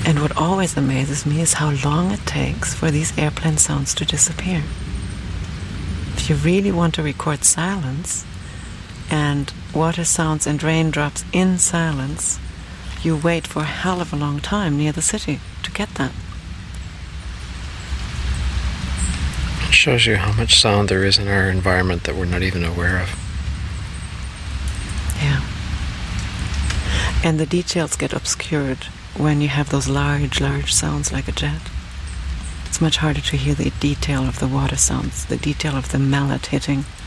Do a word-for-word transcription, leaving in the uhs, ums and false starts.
And what always amazes me is how long it takes for these airplane sounds to disappear. If you really want to record silence and water sounds and raindrops in silence, you wait for a hell of a long time near the city to get that. It shows you how much sound there is in our environment that we're not even aware of. Yeah. And the details get obscured when you have those large, large sounds like a jet. It's much harder to hear the detail of the water sounds, the detail of the mallet hitting